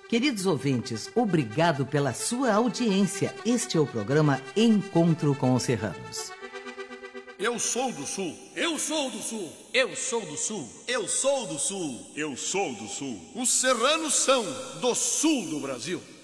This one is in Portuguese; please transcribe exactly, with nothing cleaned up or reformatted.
Queridos ouvintes, obrigado pela sua audiência. Este é o programa Encontro com os Serranos. Eu sou do Sul. Eu sou do Sul. Eu sou do Sul. Eu sou do Sul. Eu sou do Sul. Os serranos são do Sul do Brasil.